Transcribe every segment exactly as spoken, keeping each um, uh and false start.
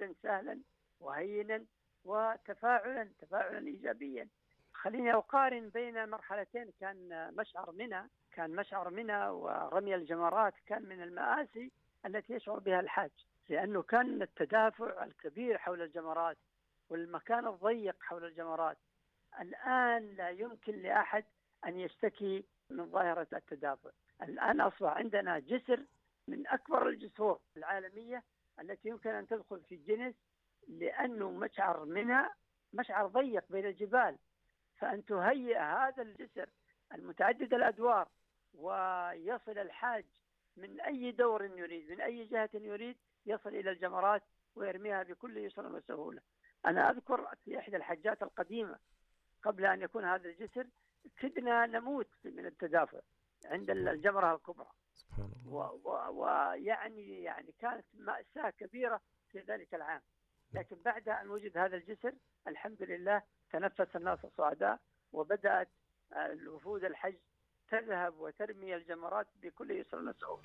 جدا سهلا وهينا وتفاعلا تفاعلا إيجابيا. خليني أقارن بين مرحلتين. كان مشعر منى كان مشعر منى ورمي الجمرات كان من المآسي التي يشعر بها الحاج، لأنه كان التدافع الكبير حول الجمرات والمكان الضيق حول الجمرات. الآن لا يمكن لأحد أن يشتكي من ظاهرة التدافع. الآن أصبح عندنا جسر من أكبر الجسور العالمية التي يمكن أن تدخل في الجنس، لأنه مشعر منى مشعر ضيق بين الجبال، فأن تهيئ هذا الجسر المتعدد الأدوار ويصل الحاج من أي دور يريد من أي جهة يريد يصل إلى الجمرات ويرميها بكل يسر وسهولة. أنا أذكر في إحدى الحجات القديمة قبل أن يكون هذا الجسر كدنا نموت من التدافع عند الجمرة الكبرى، سبحان الله. ويعني يعني كانت مأساة كبيرة في ذلك العام. لكن بعد أن وجد هذا الجسر الحمد لله تنفس الناس الصعداء، وبدأت الوفود الحج تذهب وترمي الجمرات بكل يسر وسهولة.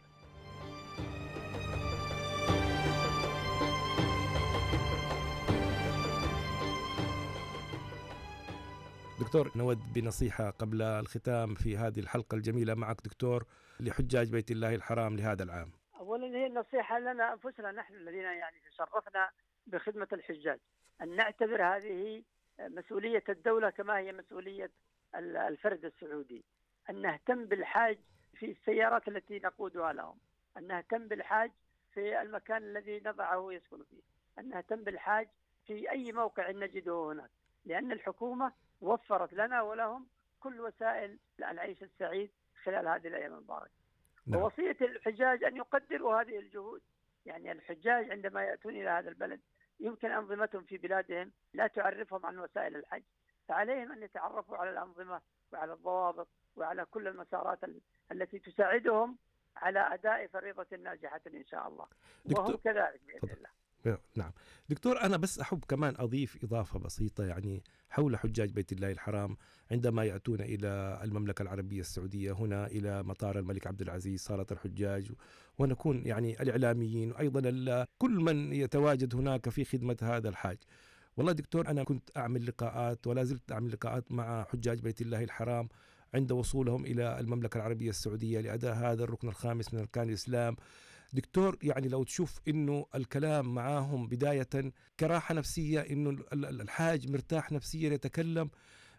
دكتور، نود بنصيحة قبل الختام في هذه الحلقة الجميلة معك دكتور لحجاج بيت الله الحرام لهذا العام. أولا هي النصيحة لنا أنفسنا نحن الذين يعني تشرفنا بخدمة الحجاج، أن نعتبر هذه مسؤولية الدولة كما هي مسؤولية الفرد السعودي، أن نهتم بالحاج في السيارات التي نقودها لهم، أن نهتم بالحاج في المكان الذي نضعه يسكن فيه، أن نهتم بالحاج في أي موقع نجده هناك، لأن الحكومة وفرت لنا ولهم كل وسائل العيش السعيد خلال هذه الأيام المباركة. نعم. ووصية الحجاج أن يقدروا هذه الجهود. يعني الحجاج عندما يأتون إلى هذا البلد يمكن أنظمتهم في بلادهم لا تعرفهم عن وسائل الحج، فعليهم أن يتعرفوا على الأنظمة وعلى الضوابط وعلى كل المسارات التي تساعدهم على أداء فريضة ناجحة إن شاء الله، وهم كذلك بإذن الله. نعم دكتور، أنا بس أحب كمان أضيف إضافة بسيطة يعني حول حجاج بيت الله الحرام عندما يأتون إلى المملكة العربية السعودية هنا إلى مطار الملك عبد العزيز صالة الحجاج، ونكون يعني الإعلاميين وأيضا كل من يتواجد هناك في خدمة هذا الحاج. والله دكتور أنا كنت أعمل لقاءات ولا زلت أعمل لقاءات مع حجاج بيت الله الحرام عند وصولهم إلى المملكة العربية السعودية لأداء هذا الركن الخامس من أركان الإسلام. دكتور يعني لو تشوف إنه الكلام معاهم بداية كراحة نفسية، إنه الحاج مرتاح نفسيا يتكلم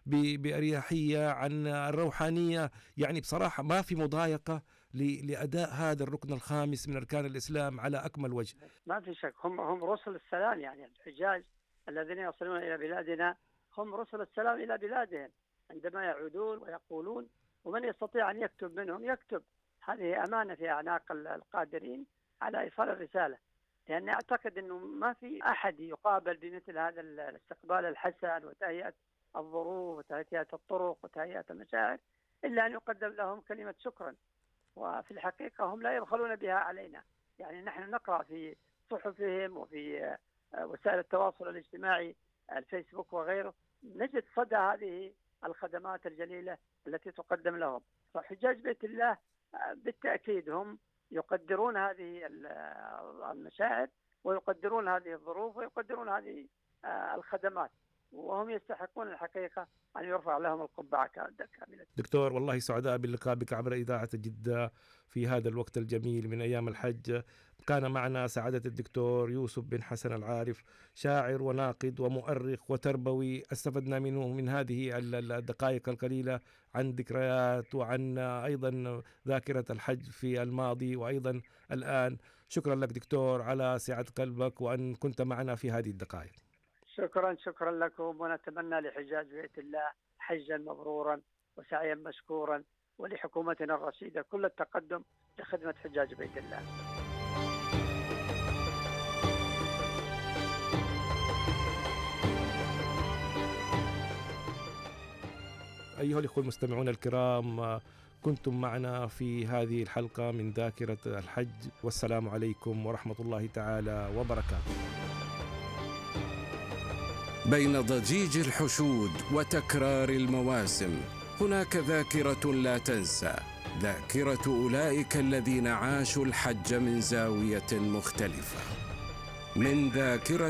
بأريحية عن الروحانية، يعني بصراحة ما في مضايقة لأداء هذا الركن الخامس من أركان الإسلام على أكمل وجه. ما في شك، هم هم رسل السلام. يعني الحجاج الذين يصلون إلى بلادنا هم رسل السلام إلى بلادهم عندما يعودون ويقولون، ومن يستطيع أن يكتب منهم يكتب. هذه أمانة في أعناق القادرين على إيصال الرسالة، لأن أعتقد أنه ما في أحد يقابل بمثل هذا الاستقبال الحسن وتهيئة الظروف وتهيئة الطرق وتهيئة المشاعر إلا أن يقدم لهم كلمة شكرا. وفي الحقيقة هم لا يبخلون بها علينا. يعني نحن نقرأ في صحفهم وفي وسائل التواصل الاجتماعي الفيسبوك وغيره نجد صدى هذه الخدمات الجليلة التي تقدم لهم. فحجاج بيت الله بالتأكيد هم يقدرون هذه المشاعر ويقدرون هذه الظروف ويقدرون هذه الخدمات، وهم يستحقون الحقيقة أن يرفع لهم القبعة كاملة. دكتور والله سعداء باللقاء بك عبر إذاعة جدة في هذا الوقت الجميل من أيام الحج. كان معنا سعادة الدكتور يوسف بن حسن العارف، شاعر وناقد ومؤرخ وتربوي. استفدنا منه من هذه الدقائق القليلة عن ذكريات وعن أيضا ذاكرة الحج في الماضي وأيضا الآن. شكرا لك دكتور على سعة قلبك وأن كنت معنا في هذه الدقائق. شكرا شكرا لكم، ونتمنى لحجاج بيت الله حجا مبرورا وسعيا مشكورا، ولحكومتنا الرشيدة كل التقدم لخدمة حجاج بيت الله. أيها الأخوة المستمعون الكرام، كنتم معنا في هذه الحلقة من ذاكرة الحج، والسلام عليكم ورحمة الله تعالى وبركاته. بين ضجيج الحشود وتكرار المواسم هناك ذاكرة لا تنسى، ذاكرة أولئك الذين عاشوا الحج من زاوية مختلفة. من ذاكرة